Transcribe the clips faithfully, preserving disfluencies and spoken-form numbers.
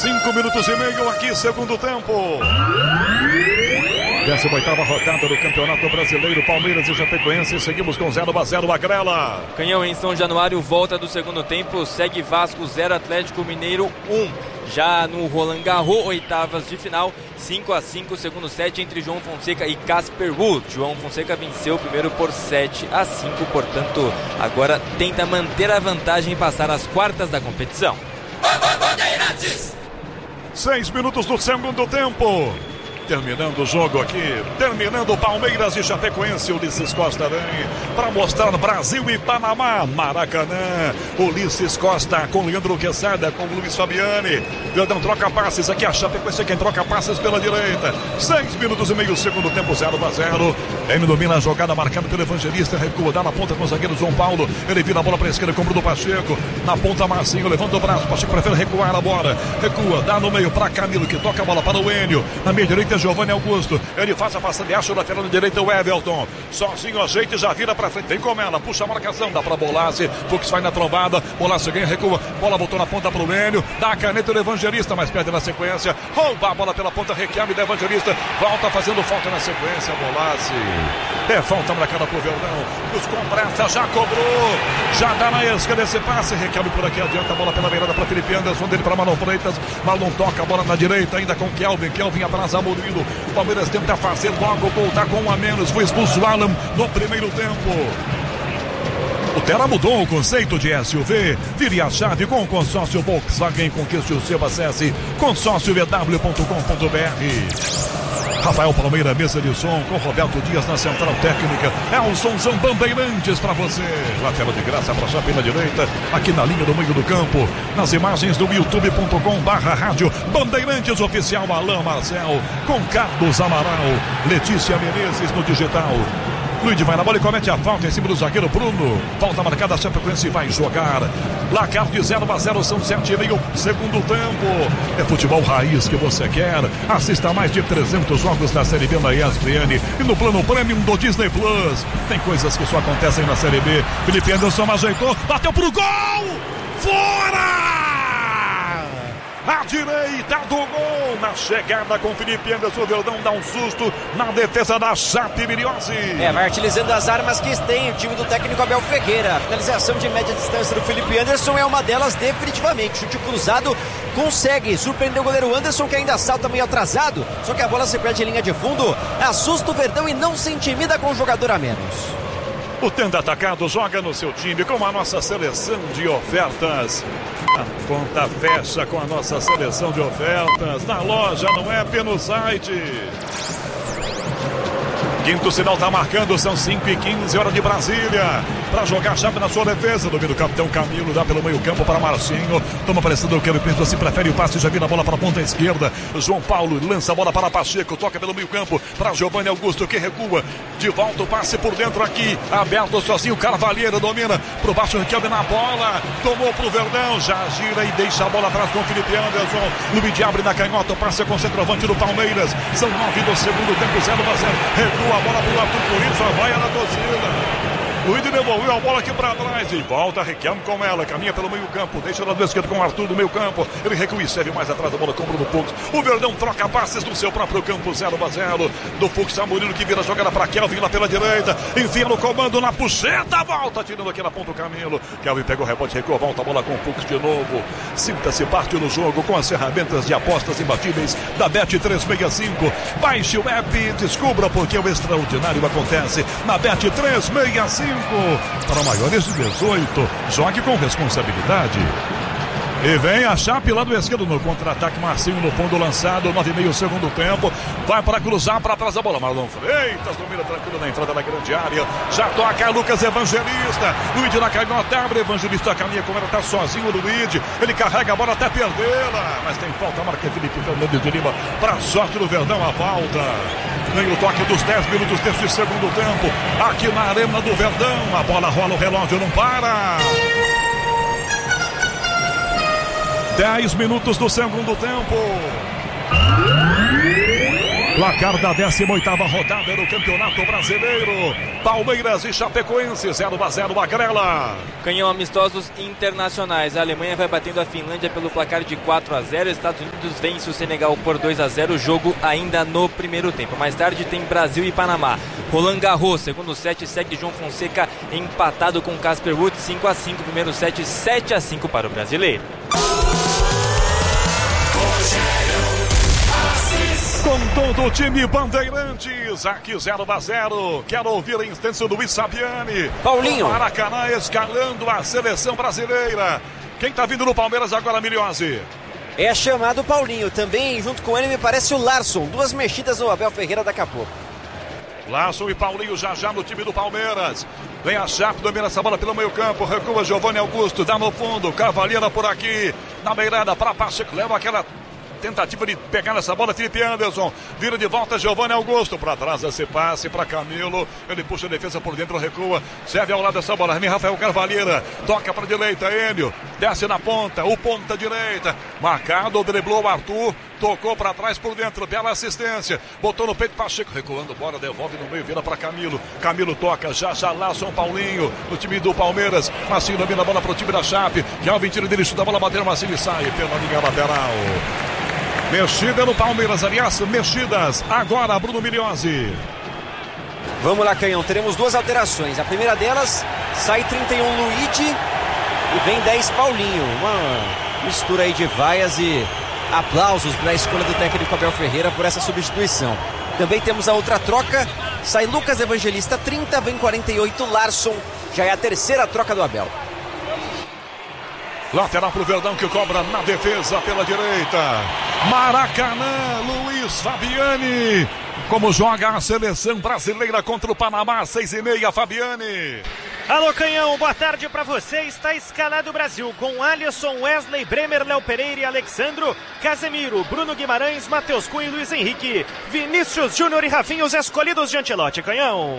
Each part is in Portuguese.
Cinco minutos e meio aqui, segundo tempo. décima oitava rodada do Campeonato Brasileiro, Palmeiras e Chapecoense. Seguimos com zero a zero, Magrela. Canhão em São Januário, volta do segundo tempo. Segue Vasco zero, Atlético Mineiro um. Já no Roland Garros, oitavas de final, cinco a cinco, segundo set entre João Fonseca e Casper Ruud. João Fonseca venceu o primeiro por sete a cinco, portanto, agora tenta manter a vantagem e passar às quartas da competição. Seis minutos do segundo tempo. Terminando o jogo aqui, terminando Palmeiras e Chapecoense. Ulisses Costa vem para mostrar Brasil e Panamá, Maracanã. Ulisses Costa com Leandro Quesada, com Luiz Fabiani. Verdão troca passes aqui, a Chapecoense quem troca passes pela direita. Seis minutos e meio, segundo tempo, zero a zero. Ele domina a jogada, marcado pelo Evangelista, recua, dá na ponta com o zagueiro João Paulo. Ele vira a bola para a esquerda com o Bruno Pacheco. Na ponta, Marcinho, levanta o braço. Pacheco prefere recuar a bola. Recua, dá no meio para Camilo, que toca a bola para o Enio. Na meia direita, Giovanni Augusto, ele faz a passada de acho, lateral direita o Everton, sozinho ajeita e já vira pra frente, vem com ela, puxa a marcação, dá pra Bolassi, Fux vai na trombada, Bolassi ganha, recua, bola voltou na ponta pro Enio, dá a caneta do Evangelista, mas perde na sequência, rouba a bola pela ponta, requiame do Evangelista, volta fazendo falta na sequência, Bolassi, é falta marcada pro Verdão, os compressa, já cobrou, já dá na esquerda esse passe, requiame por aqui, adianta a bola pela beirada pra Felipe Anderson, dele pra Marlon Freitas, Marlon toca a bola na direita, ainda com Kelvin, Kelvin atrás a Murilo. O Palmeiras tenta fazer logo, voltar com um a menos. Foi expulso o Alan no primeiro tempo. O Terra mudou o conceito de S U V. Vire a chave com o consórcio Volkswagen. Conquiste o seu, acesse consórcio v w ponto com ponto b r. Rafael Palmeira, mesa de som, com Roberto Dias na central técnica. É um somzão Bandeirantes pra você. Lateral de graça pra Chape na direita, aqui na linha do meio do campo. Nas imagens do youtube ponto com barra rádio Bandeirantes Oficial, Alain Marcel, com Carlos Amaral, Letícia Menezes no digital. Luiz vai na bola e comete a falta em cima do zagueiro Bruno. Falta marcada, a Chapecoense vai jogar. Placar de zero a zero, são sete e meio, segundo tempo. É futebol raiz que você quer. Assista mais de trezentos jogos da Série B na E S P N e no plano Premium do Disney Plus. Tem coisas que só acontecem na Série B. Felipe Anderson ajeitou, bateu pro gol! Fora! À direita do gol, na chegada com Felipe Anderson, Verdão dá um susto na defesa da Chape Miriose. É, vai utilizando as armas que tem o time do técnico Abel Ferreira. A finalização de média distância do Felipe Anderson é uma delas definitivamente. Chute cruzado, consegue surpreender o goleiro Anderson, que ainda salta meio atrasado, só que a bola se perde em linha de fundo, assusta o Verdão e não se intimida com o jogador a menos. O Tenda Atacado joga no seu time com a nossa seleção de ofertas. A conta fecha com a nossa seleção de ofertas. Na loja, não é pelo site. Quinto sinal está marcando, são cinco e quinze, hora de Brasília. Para jogar a chave na sua defesa. Domina o capitão Camilo, dá pelo meio campo para Marcinho. Toma pressão do Kevin Pinto, se prefere o passe, já vira a bola para a ponta esquerda. João Paulo lança a bola para Pacheco, toca pelo meio campo para Giovanni Augusto, que recua. De volta o passe por dentro aqui, aberto sozinho, Carvalheiro domina pro baixo, Riquelme na bola. Tomou pro Verdão, já gira e deixa a bola atrás com o Felipe Anderson. Luiz abre na canhota, o passe com o centroavante do Palmeiras. São nove do segundo tempo, zero a zero. Recua a bola pro Arthur Corinthians, vai na torcida. Luiz devolveu a bola aqui para trás e volta, Riquelme com ela, caminha pelo meio campo, deixa o lado esquerdo com o Arthur do meio campo, ele recua e serve mais atrás da bola com o Bruno Fux. O Verdão troca passes no seu próprio campo, zero a zero, do Fux a Murilo, que vira a jogada para Kelvin lá pela direita, enfia no comando na puxeta, volta, tirando aqui na ponta o Camilo. Kelvin pega o rebote, recua, volta a bola com o Fux de novo. Sinta-se parte no jogo com as ferramentas de apostas imbatíveis da Bet trezentos e sessenta e cinco. Baixe o app e descubra porque o extraordinário acontece na Bet trezentos e sessenta e cinco. Para maiores de dezoito, jogue com responsabilidade. E vem a Chape lá do esquerdo no contra-ataque, Marcinho no fundo lançado, nove e meio segundo tempo, vai para cruzar para trás da bola, Marlon Freitas domina tranquilo na entrada da grande área, já toca Lucas Evangelista, Luiz na canhota, abre, Evangelista caminha com ela, tá sozinho o Luiz, ele carrega a bola até perdê-la, mas tem falta, marca Felipe Fernandes de Lima, para sorte do Verdão, a falta. Vem o toque dos dez minutos deste segundo tempo, aqui na arena do Verdão, a bola rola, o relógio não para. dez minutos do segundo tempo. Placar da décima oitava rodada do Campeonato Brasileiro. Palmeiras e Chapecoense, zero a zero, Magrela. Canhão, amistosos internacionais. A Alemanha vai batendo a Finlândia pelo placar de quatro a zero. Estados Unidos vence o Senegal por dois a zero. Jogo ainda no primeiro tempo. Mais tarde tem Brasil e Panamá. Roland Garros, segundo set, segue João Fonseca empatado com Casper Ruud, cinco a cinco. Primeiro set, sete a cinco para o brasileiro. Com todo o time Bandeirantes, aqui zero a zero. Quero ouvir a instância do Luiz Fabiani. Paulinho. O Maracanã escalando a seleção brasileira. Quem tá vindo no Palmeiras agora, Miliose? É chamado Paulinho. Também, junto com ele, me parece o Larson. Duas mexidas no Abel Ferreira daqui a pouco. Larson e Paulinho já já no time do Palmeiras. Vem a Chape, domina essa bola pelo meio campo. Recua Giovanni Augusto, dá no fundo. Cavaleira por aqui. Na beirada para Pacheco. Leva aquela tentativa de pegar essa bola, Felipe Anderson, vira de volta Giovanni Augusto, para trás esse passe para Camilo, ele puxa a defesa por dentro, recua, serve ao lado dessa bola, vem Rafael Carvalheira, toca para a direita, Enio, desce na ponta, o ponta direita, marcado, driblou o Arthur, tocou para trás por dentro, bela assistência, botou no peito Pacheco, recuando, bola, devolve no meio, vira para Camilo, Camilo toca, já já lá São Paulinho, no time do Palmeiras, Massinho domina a bola para o time da Chape, Kelvin tira dele, chuta a bola, bateu, Massinho e sai pela linha lateral. Mexida no Palmeiras, aliás, mexidas. Agora, Bruno Miliose. Vamos lá, Canhão. Teremos duas alterações. A primeira delas, sai trinta e um Luigi e vem dez Paulinho. Uma mistura aí de vaias e aplausos para a escolha do técnico Abel Ferreira por essa substituição. Também temos a outra troca. Sai Lucas Evangelista, trinta, vem quarenta e oito Larson. Já é a terceira troca do Abel. Lateral pro Verdão que cobra na defesa pela direita. Maracanã, Luiz Fabiani. Como joga a seleção brasileira contra o Panamá, seis e meia, Fabiani. Alô, Canhão, boa tarde pra você. Está escalado o Brasil com Alisson, Wesley, Bremer, Léo Pereira e Alexandro, Casemiro, Bruno Guimarães, Matheus Cunha e Luiz Henrique, Vinícius Júnior e Rafinha, os escolhidos de Ancelotti, Canhão.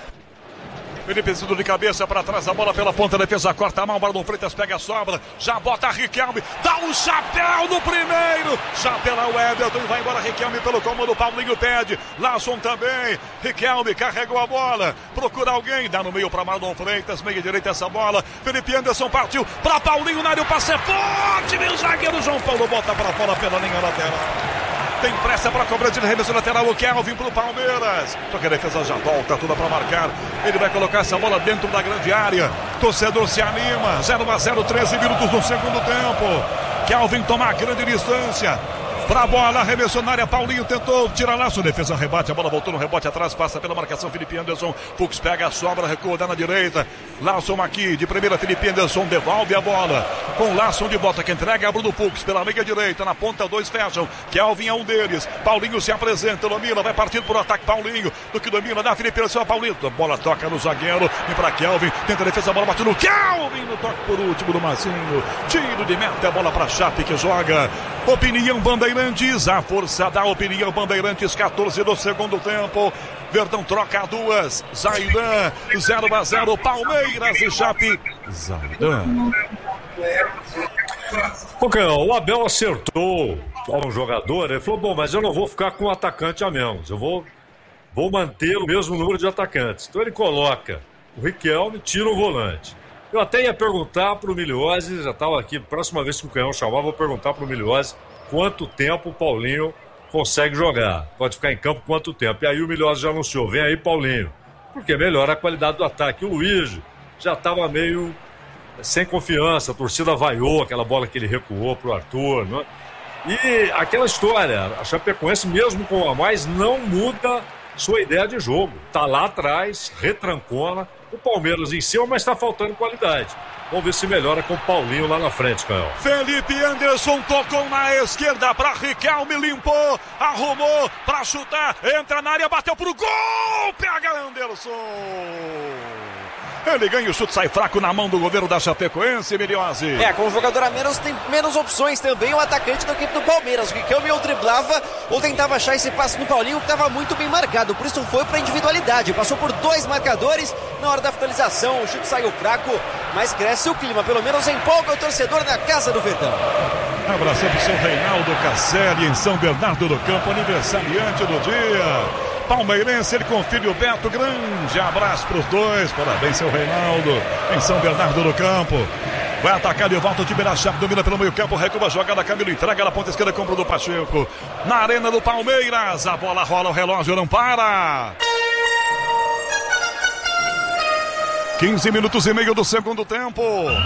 Felipe Zido de cabeça para trás, a bola pela ponta, defesa corta a mão, Marlon Freitas pega a sobra, já bota a Riquelme, dá um chapéu no primeiro, chapéu o Everton, vai embora Riquelme pelo comando, Paulinho pede, Larson também, Riquelme carregou a bola, procura alguém, dá no meio para Marlon Freitas, meia direita essa bola, Felipe Anderson partiu para Paulinho na área, o passe é forte, meu zagueiro João Paulo bota para fora pela linha lateral. Tem pressa para cobrar de arremesso lateral o Kelvin para o Palmeiras. Só que a defesa já volta toda para marcar. Ele vai colocar essa bola dentro da grande área. Torcedor se anima. zero a zero, treze minutos no segundo tempo. Kelvin toma a grande distância. Pra bola, arremessou na área, Paulinho tentou tirar laço, defesa rebate, a bola voltou no rebote atrás, passa pela marcação, Felipe Anderson, Fux pega a sobra, recua, dá na direita, Larson aqui, de primeira, Felipe Anderson devolve a bola, com Larson de volta, que entrega a Bruno Fux pela meia direita, na ponta dois fecham, Kelvin é um deles, Paulinho se apresenta, domina, vai partir por ataque, Paulinho, do que domina, dá Felipe Anderson, Paulinho, a bola toca no zagueiro, vem pra Kelvin, tenta a defesa, a bola bate no Kelvin, no toque por último do Massinho, tiro de meta, a bola pra Chape que joga, opinião Bandeirantes. A força da opinião Bandeirantes, quatorze do segundo tempo. Verdão troca duas. Zaidan, zero a zero. Palmeiras e Chape. Zaidan. Pô, o Abel acertou um jogador. Ele falou: bom, mas eu não vou ficar com um atacante a menos. Eu vou, vou manter o mesmo número de atacantes. Então ele coloca o Riquelme, tira o volante. Eu até ia perguntar para o Miliose, já estava aqui, próxima vez que o Canhão chamar, vou perguntar para o Miliose quanto tempo o Paulinho consegue jogar. Pode ficar em campo quanto tempo. E aí o Miliose já anunciou, vem aí Paulinho. Porque melhora a qualidade do ataque. O Luiz já estava meio sem confiança, a torcida vaiou aquela bola que ele recuou pro Arthur, né? E aquela história, a Chapecoense mesmo com a mais não muda sua ideia de jogo. Tá lá atrás, retrancona, o Palmeiras em cima, mas está faltando qualidade. Vamos ver se melhora com o Paulinho lá na frente, Canhão. Felipe Anderson tocou na esquerda para Riquelme, limpou, arrumou para chutar, entra na área, bateu pro gol, pega Anderson. Ele ganha o chute, sai fraco na mão do goleiro da Chapecoense, Miliose. É, com o jogador a menos tem menos opções também o atacante da equipe do Palmeiras. O Riquelme ou driblava ou tentava achar esse passe no Paulinho que estava muito bem marcado. Por isso foi para individualidade. Passou por dois marcadores na hora da finalização. O chute saiu fraco, mas cresce o clima. Pelo menos empolga o torcedor na casa do Verdão. Abração pro seu Reinaldo Casselli em São Bernardo do Campo, aniversariante do dia. Palmeirense, ele com o filho Beto, grande abraço pros dois. Parabéns, seu Reinaldo, em São Bernardo do Campo. Vai atacar de volta o time da Chape, domina pelo meio campo, recua a jogada, Camilo entrega na ponta esquerda, compra do Pacheco. Na arena do Palmeiras, a bola rola, o relógio não para. quinze minutos e meio do segundo tempo.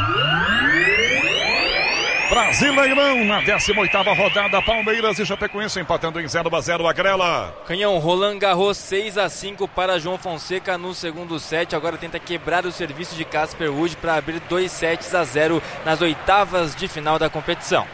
Brasileirão na décima oitava rodada, Palmeiras e Chapecoense empatando em zero a zero a Grela. Canhão, Roland Garros seis a cinco para João Fonseca no segundo set. Agora tenta quebrar o serviço de Casper Ruud para abrir dois sets a zero nas oitavas de final da competição.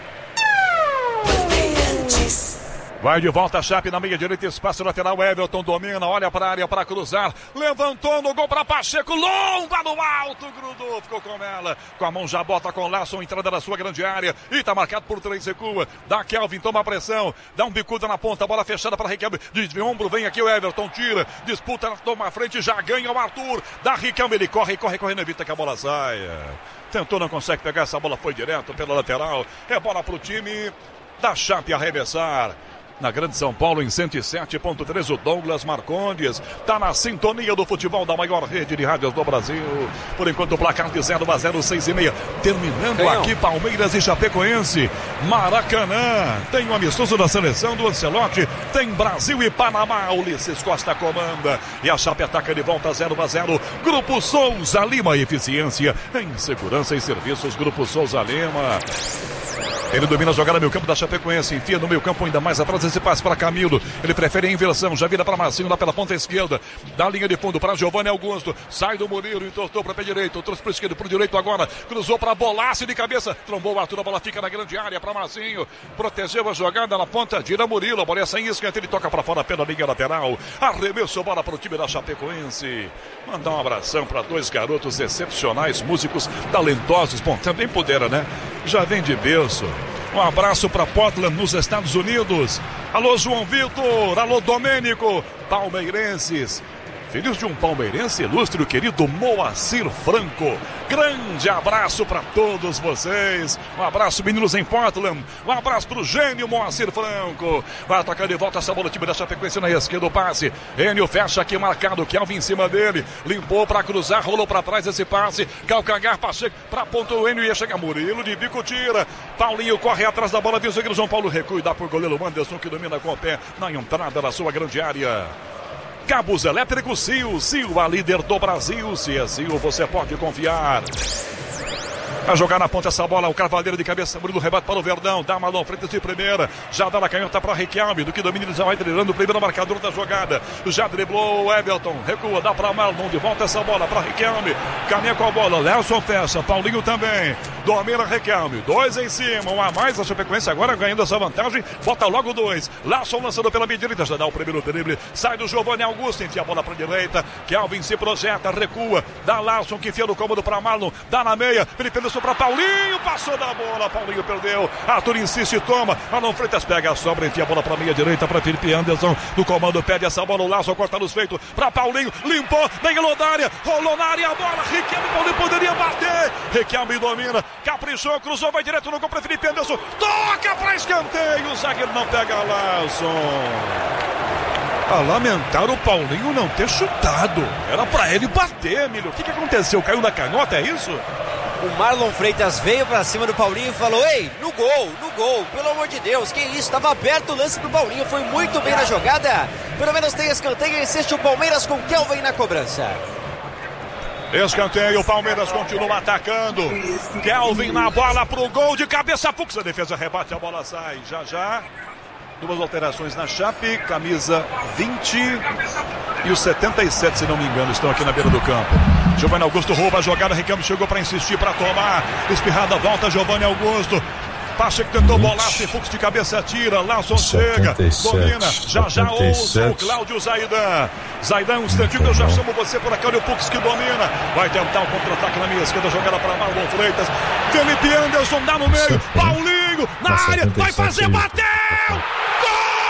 Vai de volta a Chape na meia direita, espaço lateral, Everton domina, olha para a área para cruzar, levantou no gol para Pacheco, lomba no alto, grudou, ficou com ela, com a mão já bota com Laçon, entrada na sua grande área, e está marcado por três, recua, dá Kelvin, toma a pressão, dá um bicuda na ponta, bola fechada para Riquelme, de ombro, vem aqui o Everton, tira, disputa, toma a frente, já ganha o Arthur, dá Riquelme, ele corre, corre, correndo, evita que a bola saia, tentou, não consegue pegar, essa bola foi direto pela lateral, é bola para o time da Chape arremessar. Na Grande São Paulo, em cento e sete ponto três, o Douglas Marcondes está na sintonia do futebol da maior rede de rádios do Brasil. Por enquanto, o placar de zero a zero, seis e meia. Terminando Ganhou. Aqui, Palmeiras e Chapecoense. Maracanã. Tem o amistoso da seleção do Ancelotti. Tem Brasil e Panamá. Ulisses Costa comanda. E a Chape ataca de volta zero a zero. Grupo Souza Lima, eficiência em segurança e serviços. Grupo Souza Lima. Ele domina a jogada no meio campo da Chapecoense, enfia no meio campo ainda mais atrás, esse passe para Camilo, ele prefere a inversão, já vira para Marcinho lá pela ponta esquerda, da linha de fundo para Giovanni Augusto, sai do Murilo, entortou para o pé direito, trouxe para o esquerdo, para o direito agora, cruzou para Bolace de cabeça, trombou o Arthur, a bola fica na grande área para Marcinho, protegeu a jogada na ponta, gira Murilo, a bola é sem esquenta, ele toca para fora pela linha lateral, arremessou bola para o time da Chapecoense, mandar um abração para dois garotos excepcionais, músicos talentosos, bom, também pudera, né? Já vem de berço. Um abraço para Portland, nos Estados Unidos. Alô, João Vitor. Alô, Domênico. Palmeirenses. Filhos de um palmeirense ilustre, o querido Moacir Franco. Grande abraço para todos vocês. Um abraço, meninos em Portland. Um abraço para o gênio Moacir Franco. Vai atacar de volta essa bola, o time da Chapecoense na esquerda, o passe. Enio fecha aqui, marcado, Kelvin em cima dele. Limpou para cruzar, rolou para trás esse passe. Calcanhar, Pacheco para ponta, o Enio ia chegar. Murilo de bico tira. Paulinho corre atrás da bola, viu o zagueiro João Paulo recua e dá por goleiro Anderson, que domina com o pé na entrada da sua grande área. Cabos elétricos Sil, Sil, a líder do Brasil. Se é Sil, você pode confiar. A jogar na ponta essa bola, o Cavaleiro de cabeça, Murilo rebate para o Verdão, dá Marlon Freitas de primeira, já dá na canhota para Riquelme, do que domina ele já vai treinando o primeiro marcador da jogada, já driblou o Everton, recua, dá para Marlon, de volta essa bola para Riquelme, caminha com a bola, Nelson fecha, Paulinho também, domina Riquelme, dois em cima, um a mais, a Chapecoense agora ganhando essa vantagem, bota logo dois, Laçon lançando pela meia direita, já dá o primeiro drible, sai do Giovanni Augusto, enfia a bola para a direita, Kelvin se projeta, recua, dá Laçon que enfia no cômodo para Marlon, dá na meia, Felipe para Paulinho, passou da bola, Paulinho perdeu, Arthur insiste, toma, Marlon Freitas pega a sobra, enfia a bola para a meia direita, para Felipe Anderson, do comando pede essa bola, o Laço corta nos feitos, para Paulinho, limpou, ganhou na área, rolou na área a bola, Riquelme, Paulinho poderia bater, Riquelme domina, caprichou, cruzou, vai direto no gol para Felipe Anderson, toca para escanteio, o zagueiro não pega Laço. A lamentar o Paulinho não ter chutado, era para ele bater, Emílio, o que, que aconteceu, caiu na canhota, é isso? O Marlon Freitas veio pra cima do Paulinho e falou: ei, no gol, no gol, pelo amor de Deus, que isso, estava aberto o lance pro Paulinho, foi muito bem na jogada, pelo menos tem escanteio e insiste o Palmeiras com Kelvin na cobrança. Escanteio, o Palmeiras continua atacando, Kelvin na bola pro gol de cabeça, Fux, a defesa rebate, a bola sai, já já. Duas alterações na Chape, camisa vinte e o setenta e sete, se não me engano, estão aqui na beira do campo. Giovanni Augusto rouba a jogada, Riquelme chegou para insistir, para tomar. Espirrada, volta Giovanni Augusto. Pacheco tentou bolar, Fux de cabeça tira, Laçon chega, domina, já já ouça o Cláudio Zaidan. Zaidan, um instantinho que eu já chamo você por aqui, olha o Fux que domina. Vai tentar o contra-ataque na minha esquerda, jogada para Marlon Freitas. Felipe Anderson dá no meio, Paulinho na área, vai fazer, bateu!